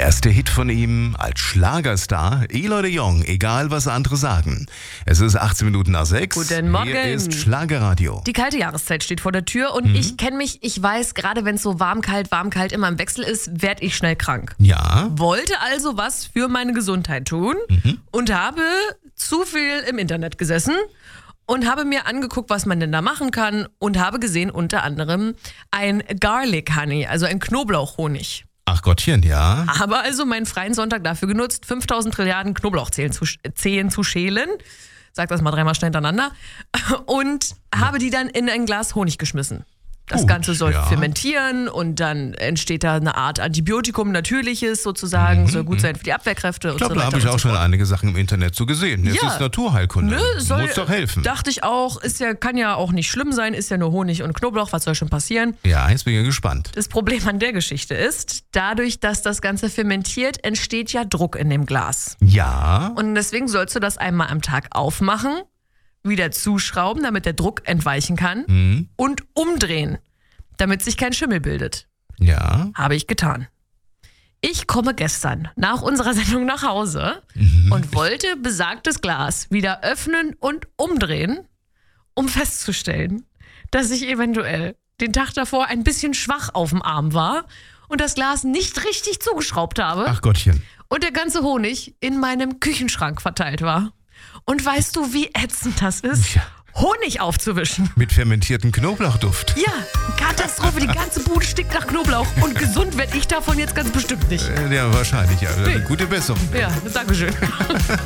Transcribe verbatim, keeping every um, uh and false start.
erste Hit von ihm als Schlagerstar, Eloy de Jong, egal was andere sagen. Es ist achtzehn Minuten nach sechs. Guten Morgen. Hier ist Schlagerradio. Die kalte Jahreszeit steht vor der Tür und mhm. ich kenne mich, ich weiß, gerade wenn es so warm, kalt, warm, kalt immer im Wechsel ist, werde ich schnell krank. Ja. Wollte also was für meine Gesundheit tun Mhm. und habe zu viel im Internet gesessen und habe mir angeguckt, was man denn da machen kann und habe gesehen unter anderem ein Garlic Honey, also ein Knoblauchhonig. Ach Gottchen, ja. Habe also meinen freien Sonntag dafür genutzt, fünftausend Trilliarden Knoblauchzehen zu, Zehen zu schälen. Sag das mal dreimal schnell hintereinander. Und habe die dann in ein Glas Honig geschmissen. Das Gut, Ganze soll ja. fermentieren und dann entsteht da eine Art Antibiotikum, natürliches sozusagen, Mhm, soll gut sein für die Abwehrkräfte Ich und so glaube, weiter. da habe ich und auch so schon fort. einige Sachen im Internet zu gesehen. Es Ja. ist Naturheilkunde. Nö, soll, Muss doch helfen. Dachte ich auch, ist ja, kann ja auch nicht schlimm sein, ist ja nur Honig und Knoblauch, was soll schon passieren? Ja, jetzt bin ich gespannt. Das Problem an der Geschichte ist, dadurch, dass das Ganze fermentiert, entsteht ja Druck in dem Glas. Ja. Und deswegen sollst du das einmal am Tag aufmachen, wieder zuschrauben, damit der Druck entweichen kann Mhm. und umdrehen, damit sich kein Schimmel bildet. Ja. Habe ich getan. Ich komme gestern nach unserer Sendung nach Hause Mhm. und wollte besagtes Glas wieder öffnen und umdrehen, um festzustellen, dass ich eventuell den Tag davor ein bisschen schwach auf dem Arm war und das Glas nicht richtig zugeschraubt habe Ach Gottchen. und der ganze Honig in meinem Küchenschrank verteilt war. Und weißt du, wie ätzend das ist? Ja. Honig aufzuwischen. Mit fermentiertem Knoblauchduft. Ja, Katastrophe, die ganze Bude stinkt nach Knoblauch und gesund werde ich davon jetzt ganz bestimmt nicht. Äh, Ja, wahrscheinlich. Ja. Nee. Gute Besserung. Ja, danke schön.